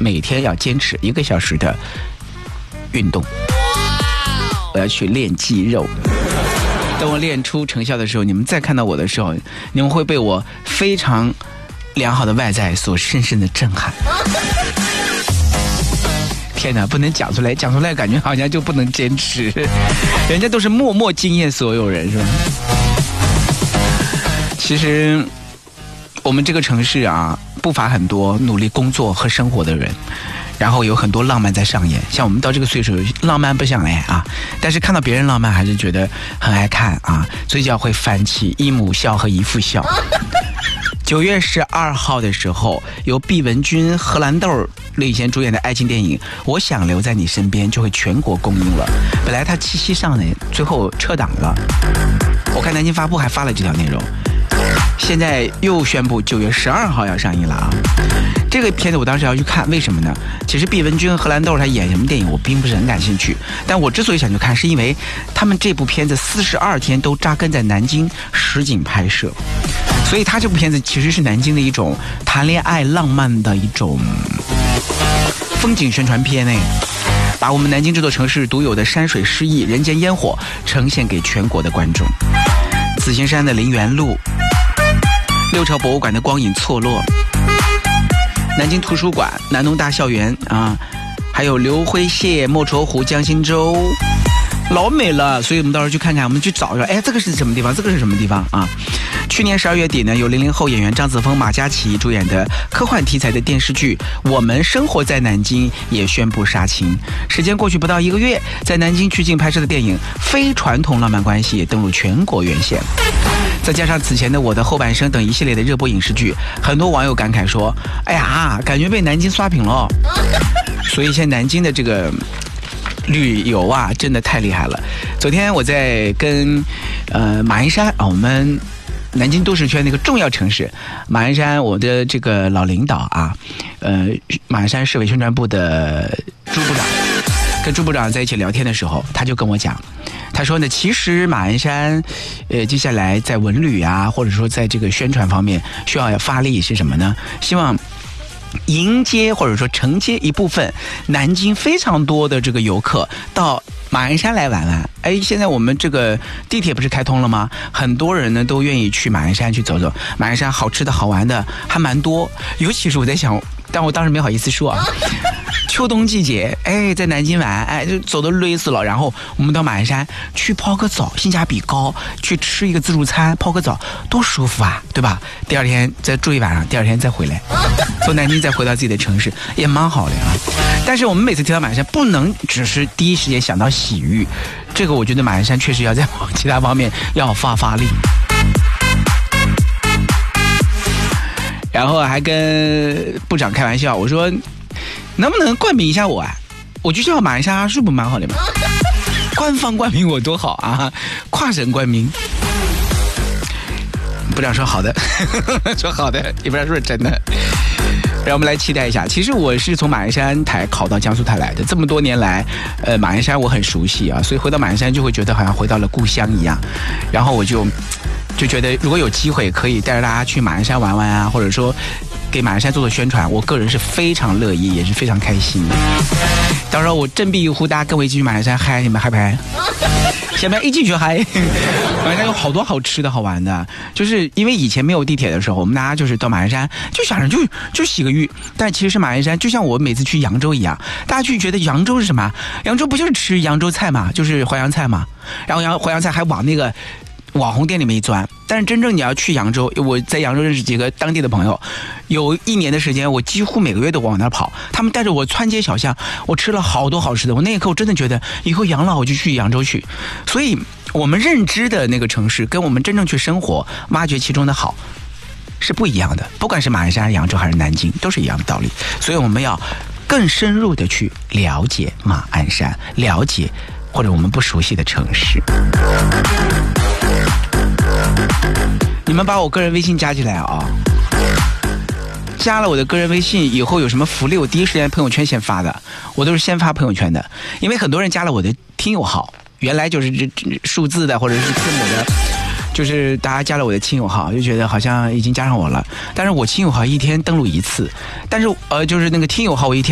每天要坚持1个小时的运动，我要去练肌肉。等我练出成效的时候，你们再看到我的时候，你们会被我非常良好的外在所深深的震撼。天哪，不能讲出来，讲出来感觉好像就不能坚持，人家都是默默惊艳所有人，是吧？其实我们这个城市啊，不乏很多努力工作和生活的人，然后有很多浪漫在上演。像我们到这个岁数，浪漫不想来啊，但是看到别人浪漫还是觉得很爱看啊，嘴角会泛起一母笑和一父笑。9月12号的时候，由毕雯珺、荷兰豆领衔主演的爱情电影《我想留在你身边》就会全国公映了。本来他7夕上呢，最后撤档了。我看南京发布还发了这条内容，现在又宣布9月12号要上映了啊！这个片子我当时要去看，为什么呢？其实毕雯珺、荷兰豆他演什么电影我并不是很感兴趣，但我之所以想去看，是因为他们这部片子42天都扎根在南京实景拍摄，所以他这部片子其实是南京的一种谈恋爱浪漫的一种风景宣传片，把我们南京这座城市独有的山水诗意、人间烟火呈现给全国的观众。紫金山的陵园路，六朝博物馆的光影错落，南京图书馆、南农大校园啊，还有刘辉榭、莫愁湖、江心洲，老美了。所以我们到时候去看看，我们去找一找，哎，这个是什么地方？这个是什么地方啊？去年12月底呢，由00后演员张子枫、马嘉祺主演的科幻题材的电视剧《我们生活在南京》也宣布杀青。时间过去不到1个月，在南京取景拍摄的电影《非传统浪漫关系》也登陆全国院线。再加上此前的《我的后半生》等一系列的热播影视剧，很多网友感慨说：“哎呀，感觉被南京刷屏了。”所以现在南京的这个旅游啊，真的太厉害了。昨天我在跟马鞍山啊，我们南京都市圈那个重要城市马鞍山，我的这个老领导啊，马鞍山市委宣传部的朱部长，跟朱部长在一起聊天的时候，他就跟我讲，他说呢，其实马鞍山接下来在文旅啊，或者说在这个宣传方面需要发力是什么呢？希望迎接或者说承接一部分南京非常多的这个游客到马鞍山来玩玩。哎，现在我们这个地铁不是开通了吗？很多人呢都愿意去马鞍山去走走，马鞍山好吃的好玩的还蛮多。尤其是我在想，但我当时没好意思说啊，秋冬季节，哎，在南京玩，哎，就走得累死了。然后我们到马鞍山去泡个澡，性价比高，去吃一个自助餐，泡个澡，多舒服啊，对吧？第二天再住一晚上，第二天再回来，从南京再回到自己的城市，也蛮好的啊。但是我们每次提到马鞍山，不能只是第一时间想到洗浴，这个我觉得马鞍山确实要在其他方面要发力。然后还跟部长开玩笑，我说能不能冠名一下我啊？我就叫马鞍山阿叔，不蛮好的吗？官方冠名我多好啊，跨省冠名。部长说好的，说好的，也不知道是不是真的。让我们来期待一下。其实我是从马鞍山台考到江苏台来的，这么多年来，马鞍山我很熟悉啊，所以回到马鞍山就会觉得好像回到了故乡一样。然后我就觉得，如果有机会可以带着大家去马鞍山玩玩啊，或者说给马鞍山做做宣传，我个人是非常乐意，也是非常开心。到时候我振臂一呼，大家跟我一起去马鞍山嗨，你们嗨不嗨？下面一起去嗨！马鞍山有好多好吃的好玩的，就是因为以前没有地铁的时候，我们大家就是到马鞍山就想着就洗个浴，但其实马鞍山就像我每次去扬州一样，大家去觉得扬州是什么？扬州不就是吃扬州菜嘛，就是淮扬菜嘛，然后淮扬菜还往那个网红店里面一钻。但是真正你要去扬州，我在扬州认识几个当地的朋友，有1年的时间，我几乎每个月都往那儿跑，他们带着我穿街小巷，我吃了好多好吃的。我那一刻我真的觉得，以后养老我就去扬州去。所以我们认知的那个城市，跟我们真正去生活、挖掘其中的好是不一样的。不管是马鞍山、扬州还是南京，都是一样的道理。所以我们要更深入的去了解马鞍山，了解或者我们不熟悉的城市。你们把我个人微信加起来啊！加了我的个人微信以后有什么福利，我第一时间朋友圈先发的，我都是先发朋友圈的。因为很多人加了我的听友号，原来就是这数字的或者是字母的，就是大家加了我的亲友号，就觉得好像已经加上我了。但是我亲友号一天登录1次，但是就是那个听友号我一天